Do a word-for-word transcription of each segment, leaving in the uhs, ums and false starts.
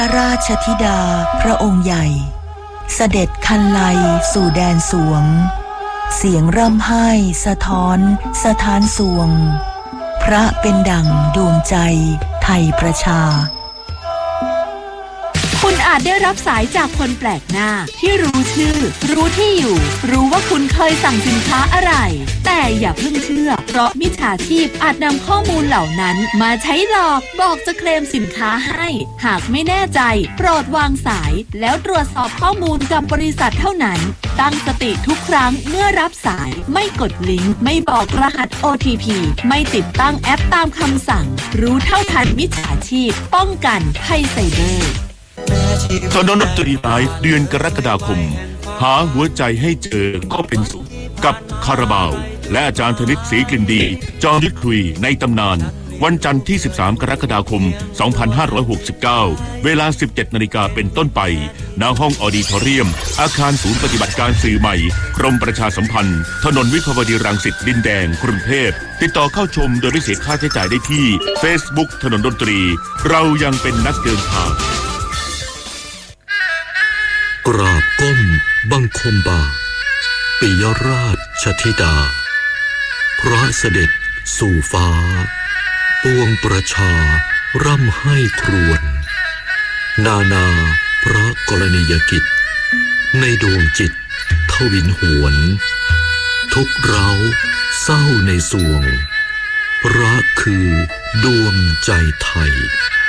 ราชธิดาพระองค์ใหญ่เสด็จคันไลสู่แดนสวงเสียงร่ำไห้สะท้อนสถานสวงพระเป็นดั่งดวงใจไทยประชาคุณอาจได้รับสายจากคนแปลกหน้าที่รู้ชื่อรู้ที่อยู่รู้ว่าคุณเคยสั่งสินค้าอะไรแต่อย่าเพิ่งเชื่อเพราะมิจฉาชีพอาจนำข้อมูลเหล่านั้นมาใช้หลอกบอกจะเคลมสินค้าให้หากไม่แน่ใจโปรดวางสายแล้วตรวจสอบข้อมูลกับบริษัทเท่านั้นตั้งสติทุกครั้งเมื่อรับสายไม่กดลิงก์ไม่บอกรหัส โอ ที พี ไม่ติดตั้งแอปตามคำสั่งรู้เท่าทันมิจฉาชีพป้องกันภัยไซเบอร์ถนนดนตรีไลฟ์เดือนกรกฎาคมหาหัวใจให้เจอก็เป็นสุขกับคาราบาวและอาจารย์ธนิตศรีกลิ่นดีจอมยุทธคุยในตำนานวันจันทร์ที่สิบสามกรกฎาคมสองพันห้าร้อยหกสิบเก้าเวลา สิบเจ็ดนาฬิกาเป็นต้นไปณห้องออดิทอเรียมอาคารศูนย์ปฏิบัติการสื่อใหม่กรมประชาสัมพันธ์ถนนวิภาวดีรังสิตดินแดงกรุงเทพติดต่อเข้าชมโดยไม่เสียค่าใช้จ่ายได้ที่ Facebook ถนนดนตรีเรายังเป็นนักเดินทางกราบก้มบังคมบาปิยราชธิดาพระเสด็จสู่ฟ้าปวงประชาร่ำให้ครวญนานาพระกรณียกิจในดวงจิตทวินหวนทุกเร้าเศร้าในสวงพระคือดวงใจไทย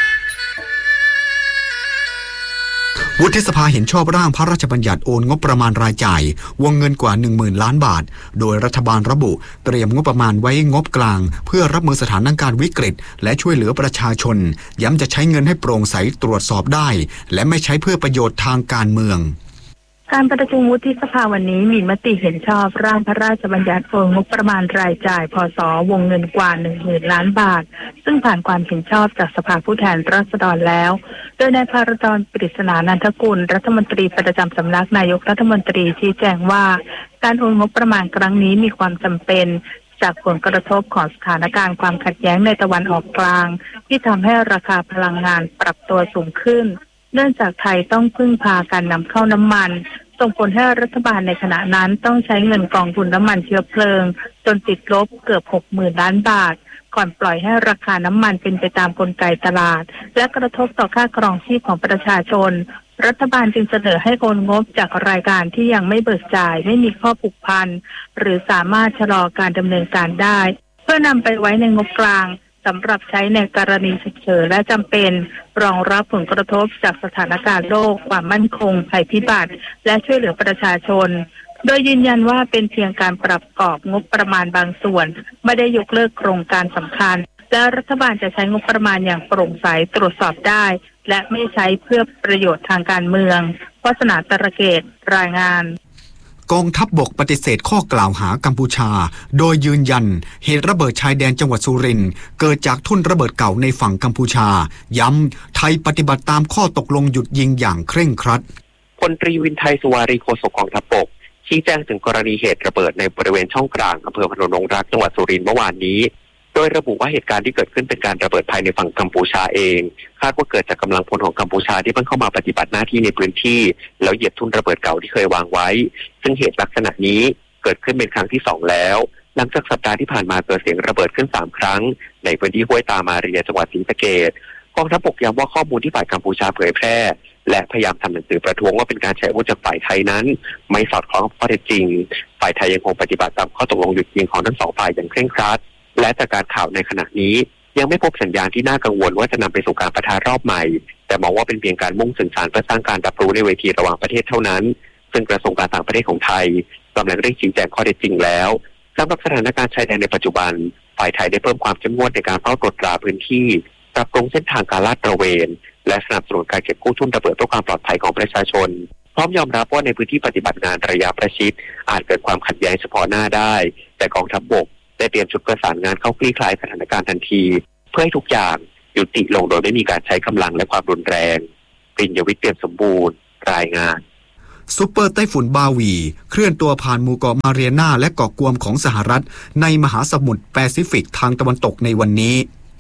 วุฒิสภาเห็นชอบร่างพระราชบัญญัติโอนงบประมาณรายจ่ายวงเงินกว่า หนึ่งหมื่น ล้านบาทโดยรัฐบาลระบุเตรียมงบประมาณไว้งบกลางเพื่อรับมือสถานการณ์วิกฤตและช่วยเหลือประชาชนย้ำจะใช้เงินให้โปร่งใสตรวจสอบได้และไม่ใช้เพื่อประโยชน์ทางการเมืองการประชุมวุฒิสภาวันนี้มีมติเห็นชอบร่างพระราชบัญญัติโอนงบประมาณรายจ่ายพศวงเงินกว่า หนึ่งหมื่น ล้านบาทซึ่งผ่านความเห็นชอบจากสภาผู้แทนราษฎรแล้วโดยนายภารกร ปริศนานันทกุลรัฐมนตรีประจำสำนักนายกรัฐมนตรีชี้แจงว่าการโอนงบประมาณครั้งนี้มีความจำเป็นจากผลกระทบของสถานการณ์ความขัดแย้งในตะวันออกกลางที่ทำให้ราคาพลังงานปรับตัวสูงขึ้นเนื่องจากไทยต้องพึ่งพาการนำเข้าน้ำมันส่งผลให้รัฐบาลในขณะนั้นต้องใช้เงินกองทุนน้ำมันเชื้อเพลิงจนติดลบเกือบ หกหมื่น ล้านบาทก่อนปล่อยให้ราคาน้ำมันเป็นไปตามกลไกตลาดและกระทบต่อค่าครองชีพของประชาชนรัฐบาลจึงเสนอให้โอนงบจากรายการที่ยังไม่เบิกจ่ายไม่มีข้อผูกพันหรือสามารถชะลอการดำเนินการได้เพื่อนำไปไว้ในงบกลางสำหรับใช้ในกรณีฉุกเฉินและจำเป็นรองรับผลกระทบจากสถานการณ์โลกความมั่นคงภัยพิบัติและช่วยเหลือประชาชนโดยยืนยันว่าเป็นเพียงการปรับกรอบงบประมาณบางส่วนไม่ได้ยกเลิกโครงการสำคัญและรัฐบาลจะใช้งบประมาณอย่างโปร่งใสตรวจสอบได้และไม่ใช้เพื่อประโยชน์ทางการเมืองวาสนาตระเกตรายงานกองทัพบกปฏิเสธข้อกล่าวหากัมพูชาโดยยืนยันเหตุระเบิดชายแดนจังหวัดสุรินทร์เกิดจากทุ่นระเบิดเก่าในฝั่งกัมพูชาย้ำไทยปฏิบัติตามข้อตกลงหยุดยิงอย่างเคร่งครัดพลตรีวินไทยสุวารีโฆษกกองทัพบกชี้แจงถึงกรณีเหตุระเบิดในบริเวณช่องกลางอำเภอพนมดงรักจังหวัดสุรินทร์เมื่อวานนี้โดยระบุว่าเหตุการณ์ที่เกิดขึ้นเป็นการระเบิดภายในฝั่งกัมพูชาเองคาดว่าเกิดจากกำลังพลของกัมพูชาที่เพิ่งเข้ามาปฏิบัติหน้าที่ในพื้นที่แล้วเหยียบทุ่นระเบิดเก่าที่เคยวางไว้ซึ่งเหตุลักษณะนี้เกิดขึ้นเป็นครั้งที่สองแล้วหลังจากสัปดาห์ที่ผ่านมาเกิดเสียงระเบิดขึ้นสามครั้งในพื้นที่ห้วยตามาเรียจังหวัดศรีสะเกษกองทัพบกย้ำว่าข้อมูลที่ฝ่ายกัมพูชาเผยแพร่และพยายามทำหนังสือประท้วงว่าเป็นการใช้อาวุธจากฝ่ายไทยนั้นไม่สอดคล้องกับข้อเท็จจริงฝ่ายไทยยังคงปฏิบัติตามข้อตกลงหยุดยิงของทั้งสองฝ่ายอย่างเคร่งครัดและจากการข่าวในขณะนี้ยังไม่พบสัญญาณที่น่ากังวลว่าจะนำไปสู่การปะทะรอบใหม่แต่มองว่าเป็นเพียงการมุ่งสื่อสารเพื่อสร้างการรับรู้ในเวทีระหว่างประเทศเท่านั้นซึ่งกระทรวงการต่างประเทศของไทยกำลังเร่งชี้แจงข้อเท็จจริงแล้วสำหรับสถานการณ์ชายแดนในปัจจุบันฝ่ายไทยได้เพิ่มความเข้มงวดในการเฝ้าตรวจตราพื้นที่ปรับปรุงเส้นทางการลาดตระเวนและสนับสนุนการเก็บกู้ทุ่นระเบิดเพื่อความปลอดภัยของประชาชนพร้อมยอมรับว่าในพื้นที่ปฏิบัติงานระยะประชิดอาจเกิดความขัดแย้งเฉพาะหน้าได้แต่กองทัพบกได้เตรียมชุดประสานงานเข้าคลี่คลายสถานการณ์ทันทีเพื่อให้ทุกอย่างยุติลงโดยไม่มีการใช้กำลังและความรุนแรงปิ่นยวิทย์เตรียมสมบูรณ์รายงานซุปเปอร์ไต้ฝุ่นบาวีเคลื่อนตัวผ่านหมู่เกาะมาเรียนาและเกาะกวมของสหรัฐในมหาสมุทรแปซิฟิกทางตะวันตกในวันนี้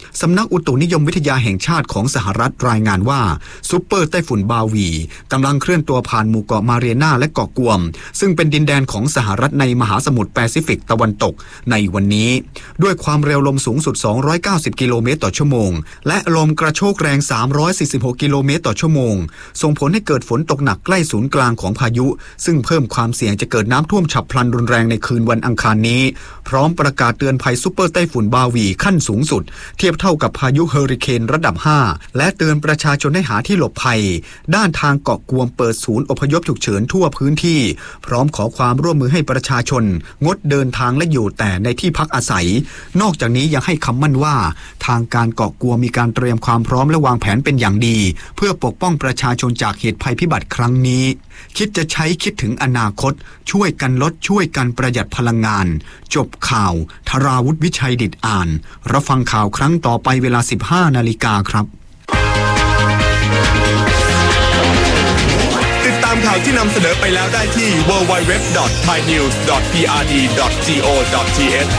สำนักอุตุนิยมวิทยาแห่งชาติของสหรัฐรายงานว่าซุปเปอร์ไต้ฝุ่นบาวีกำลังเคลื่อนตัวผ่านหมู่เกาะมาเรียนาและเกาะกวมซึ่งเป็นดินแดนของสหรัฐในมหาสมุทรแปซิฟิกตะวันตกในวันนี้ด้วยความเร็วลมสูงสุดสองร้อยเก้าสิบกิโลเมตรต่อชั่วโมงและลมกระโชกแรงสามร้อยสี่สิบหกกิโลเมตรต่อชั่วโมงส่งผลให้เกิดฝนตกหนักใกล้ศูนย์กลางของพายุซึ่งเพิ่มความเสี่ยงจะเกิดน้ำท่วมฉับพลันรุนแรงในคืนวันอังคารนี้พร้อมประกาศเตือนภัยซุปเปอร์ไต้ฝุ่นบาวีขั้นสูงสุดเทียบเท่ากับพายุเฮอริเคนระดับห้าและเตือนประชาชนให้หาที่หลบภัยด้านทางเกาะกวมเปิดศูนย์อพยพฉุกเฉินทั่วพื้นที่พร้อมขอความร่วมมือให้ประชาชนงดเดินทางและอยู่แต่ในที่พักอาศัยนอกจากนี้ยังให้คำมั่นว่าทางการเกาะกวมมีการเตรียมความพร้อมและวางแผนเป็นอย่างดีเพื่อปกป้องประชาชนจากเหตุภัยพิบัติครั้งนี้คิดจะใช้คิดถึงอนาคตช่วยกันลดช่วยกันประหยัดพลังงานจบข่าวธราวุฒิวิชัยดิษฐ์อ่านรับฟังข่าวครั้งต่อไปเวลา สิบห้านาฬิกาครับติดตามข่าวที่นำเสนอไปแล้วได้ที่ ดับเบิลยู ดับเบิลยู ดับเบิลยู ดอท ไทยนิวส์ ดอท พี อาร์ ดี ดอท โก ดอท ที เอช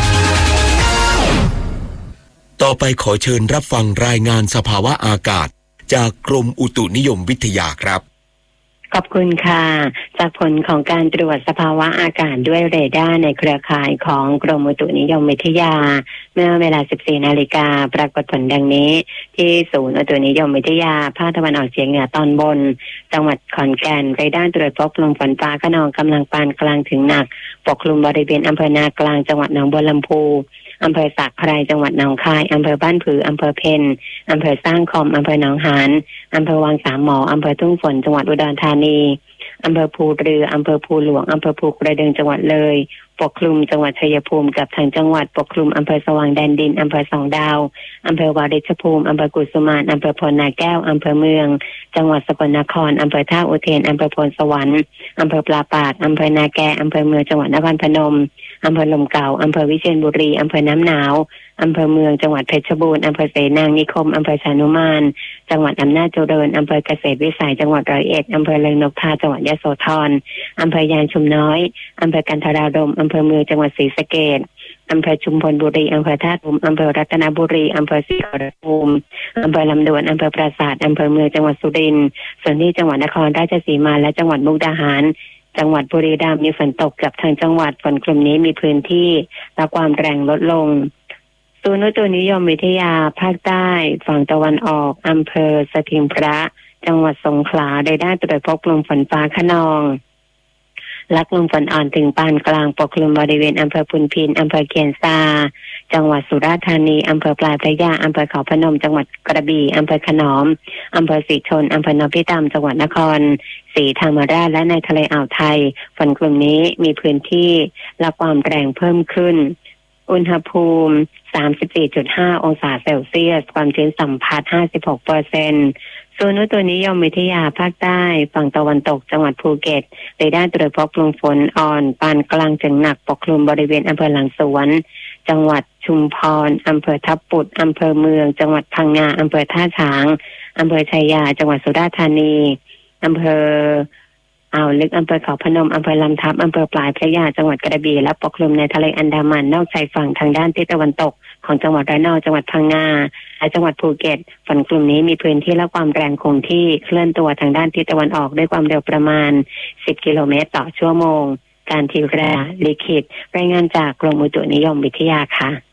ต่อไปขอเชิญรับฟังรายงานสภาวะอากาศจากกรมอุตุนิยมวิทยาครับขอบคุณค่ะจากผลของการตรวจสภาวะอากาศด้วยเรดาร์ในเครือข่ายของกรมอุตุนิยมวิทยาเมื่อเวลา สิบสี่นาฬิกาปรากฏผลดังนี้ที่ศูนย์อุตุนิยมวิทยาภาคตะวันออกเฉียงเหนือตอนบนจังหวัดขอนแก่นเรดาร์ตรวจพบลมฝนฟ้าคะนองกำลังปานกลางถึงหนักปกคลุมบริเวณอำเภอนากลางจังหวัดหนองบัวลำพูอำเภอสักไพรจังหวัดหนองคายอำเภอบ้านผืออำเภอเพนอำเภอสร้างคอมอำเภอหนองหานอำเภอวังสามหมออำเภอทุ่งฝนจังหวัดอุดรธานีอำเภอภูเรืออำเภอภูหลวงอำเภอภูกระดึงจังหวัดเลยปกคลุมจังหวัดชัยภูมิกับทางจังหวัดปกคลุมอำเภอสว่างแดนดินอำเภอสองดาวอำเภอวาริชภูมิอำเภอกุสุมานอำเภอพลนาแก้วอำเภอเมืองจังหวัดสกลนครอำเภอท่าอุเทนอำเภอพลสวรรค์อำเภอปลาปากอำเภอนาแกอำเภอเมืองจังหวัดนครพนมอำเภอลมเก่าอำเภอวิเชียรบุรีอำเภอน้ำหนาวอำเภอเมืองจังหวัดเพชรบูรณ์อำเภอเสนางนิคมอำเภอชานุมานจังหวัดอำนาจเจริญอำเภอเกษตรวิสัยจังหวัดร้อยเอ็ดอำเภอเลิงนกทาจังหวัดยโสธรอำเภอยางชุมน้อยอำเภอกันทรารมอำเภอเมืองจังหวัดศรีสะเกษอำเภอชุมพลบุรีอำเภอท่าตูมอำเภอรัตนบุรีอำเภอศรีขอรภูมิอำเภอลำดวนอำเภอปราสาทอำเภอเมืองจังหวัดสุรินทร์ส่วนที่จังหวัดนครราชสีมาและจังหวัดมุกดาหารจังหวัดบุรีรัมย์มีฝนตกกับทางจังหวัดฝนกลุ่มนี้มีพื้นที่และความแรงลดลงศูนย์อุตุนิยมวิทยาภาคใต้ฝั่งตะวันออกอำเภอสถิงพระจังหวัดสงขลาได้ได้ตรวจพบลมฝนฟ้าคะนองลักลมฝนอ่อนถึงปานกลางปกคลุมบริเวณอำเภอพุนพินอำเภอเคียนซาจังหวัดสุราษฎร์ธานีอำเภอปลายพระยาอำเภอเขาพนมจังหวัดกระบี่อำเภอขนอมอำเภอศรีชนอำเภอนพิตามจังหวัดนครศรีธรรมราชและในทะเลอ่าวไทยฝนกลุ่มนี้มีพื้นที่และความแรงเพิ่มขึ้นอุณหภูมิ สามสิบสี่จุดห้า องศาเซลเซียสความชื้นสัมผัส ห้าสิบหกเปอร์เซ็นต์ศูนย์อุตุนิยมวิทยาภาคใต้ฝั่งตะวันตกจังหวัดภูเก็ตได้ได้ตรวจพบลมฝนอ่อนปานกลางถึงหนักปกคลุมบริเวณอำเภอหลังสวนจังหวัดชุมพรอำเภอทับปุดอำเภอเมืองจังหวัดพังงาอำเภอท่าช้างอำเภอชัยยาจังหวัดสุราษฎร์ธานีอำเภออ่าวลึกอำเภอเขาพนมอำเภอลำทับอำเภอปลายพระยาจังหวัดกระบี่และปกคลุมในทะเลอันดามันนอกชายฝั่งทางด้านทิศตะวันตกของจังหวัดระนองจังหวัดพังงาและจังหวัดภูเก็ตฝนกลุ่มนี้มีพื้นที่และความแรงคงที่เคลื่อนตัวทางด้านทิศตะวันออกด้วยความเร็วประมาณสิบกิโลเมตรต่อชั่วโมงการทีราลิขิตรายงานจากกรมอุตุนิยมวิทยาค่ะ